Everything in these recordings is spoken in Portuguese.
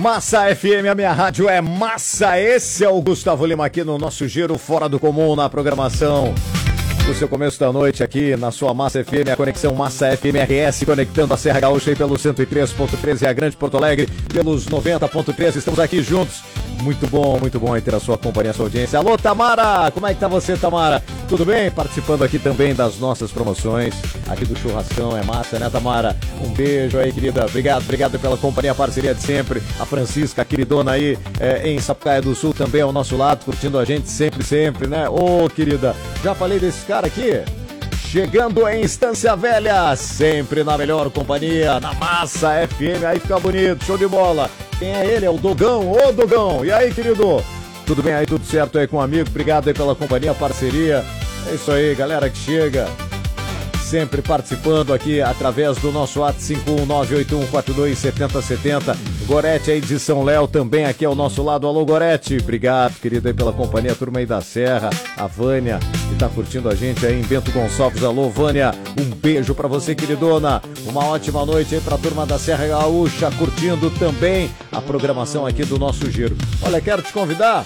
Massa FM, a minha rádio é Massa. Esse é o Gustavo Lima aqui no nosso Giro Fora do Comum na programação. O seu começo da noite aqui na sua Massa FM, a conexão Massa FM RS, conectando a Serra Gaúcha aí pelo 103.13 e a Grande Porto Alegre pelos 90.13. Estamos aqui juntos. Muito bom aí ter a sua companhia, a sua audiência. Alô, Tamara! Como é que tá você, Tamara? Tudo bem? Participando aqui também das nossas promoções, aqui do Churrascão, é massa, né, Tamara? Um beijo aí, querida. Obrigado pela companhia, parceria de sempre. A Francisca, a queridona aí em Sapucaia do Sul, também ao nosso lado, curtindo a gente sempre, né? Ô, querida, já falei desse cara aqui? Chegando em Estância Velha, sempre na melhor companhia, na Massa FM, aí fica bonito, show de bola. Quem é ele? É o Dogão. Ô, Dogão, e aí, querido? Tudo bem aí, tudo certo aí com o amigo? Obrigado aí pela companhia, parceria. É isso aí, galera que chega, sempre participando aqui através do nosso WhatsApp 51981427070. Gorete aí de São Léo também aqui ao nosso lado. Alô, Gorete, obrigado, querido, aí pela companhia, a turma aí da Serra, a Vânia, que tá curtindo a gente aí em Bento Gonçalves. Alô, Vânia, um beijo pra você, queridona. Uma ótima noite aí pra turma da Serra Gaúcha, curtindo também a programação aqui do nosso Giro. Olha, quero te convidar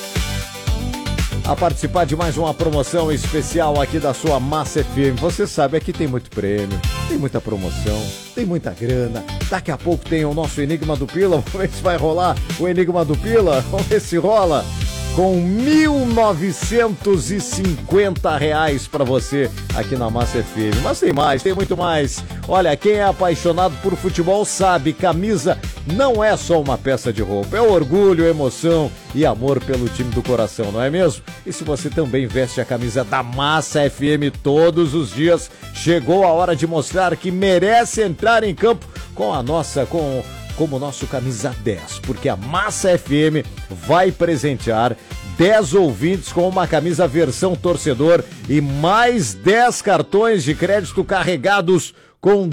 a participar de mais uma promoção especial aqui da sua Massa FM. Você sabe, aqui tem muito prêmio, tem muita promoção, tem muita grana. Daqui a pouco tem o nosso Enigma do Pila. Vamos ver se vai rolar o Enigma do Pila. Vamos ver se rola. Com R$1.950 para você aqui na Massa FM. Mas tem mais, tem muito mais. Olha, quem é apaixonado por futebol sabe, camisa não é só uma peça de roupa, é orgulho, emoção e amor pelo time do coração, não é mesmo? E se você também veste a camisa da Massa FM todos os dias, chegou a hora de mostrar que merece entrar em campo com a nossa, como nosso camisa 10, porque a Massa FM vai presentear 10 ouvintes com uma camisa versão torcedor e mais 10 cartões de crédito carregados com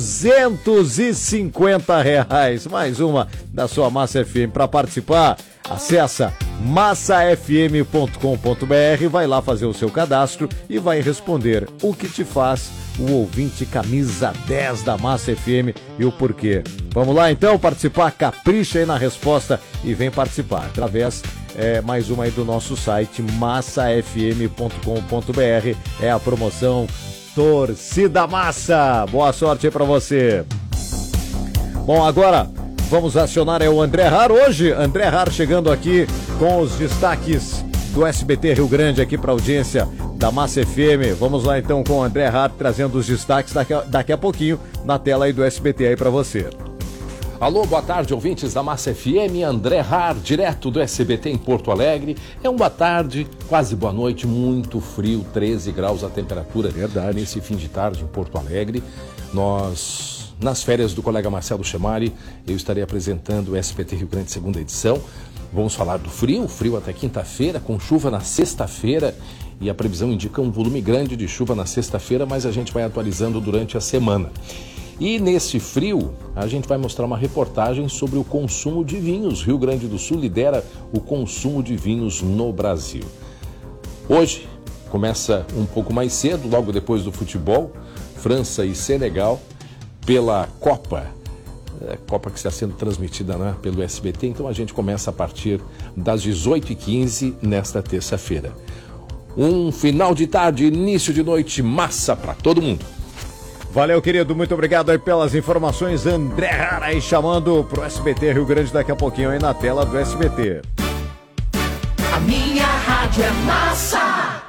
R$250. Mais uma da sua Massa FM. Para participar, acessa massafm.com.br, vai lá fazer o seu cadastro e vai responder o que te faz o ouvinte camisa 10 da Massa FM e o porquê. Vamos lá então participar, capricha aí na resposta e vem participar através mais uma aí do nosso site massafm.com.br. É a promoção Torcida Massa. Boa sorte aí pra você. Bom, agora vamos acionar o André Rar hoje. André Rar chegando aqui com os destaques do SBT Rio Grande aqui pra audiência da Massa FM. Vamos lá então com o André Rar trazendo os destaques daqui a pouquinho na tela aí do SBT aí pra você. Alô, boa tarde, ouvintes da Massa FM, André Rar, direto do SBT em Porto Alegre. É uma boa tarde, quase boa noite, muito frio, 13 graus a temperatura. Verdade. Nesse fim de tarde em Porto Alegre. Nós, nas férias do colega Marcelo Chemari, eu estarei apresentando o SBT Rio Grande, segunda edição. Vamos falar do frio até quinta-feira, com chuva na sexta-feira. E a previsão indica um volume grande de chuva na sexta-feira, mas a gente vai atualizando durante a semana. E nesse frio, a gente vai mostrar uma reportagem sobre o consumo de vinhos. Rio Grande do Sul lidera o consumo de vinhos no Brasil. Hoje, começa um pouco mais cedo, logo depois do futebol, França e Senegal, pela Copa. Copa que está sendo transmitida, né, pelo SBT. Então a gente começa a partir das 18h15 nesta terça-feira. Um final de tarde, início de noite, massa para todo mundo. Valeu, querido, muito obrigado aí pelas informações. André Rar aí chamando pro SBT Rio Grande daqui a pouquinho aí na tela do SBT. A minha rádio é Massa.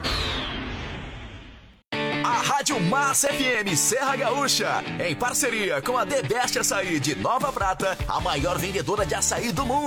A Rádio Massa FM Serra Gaúcha, em parceria com a The Best Açaí de Nova Prata, a maior vendedora de açaí do mundo.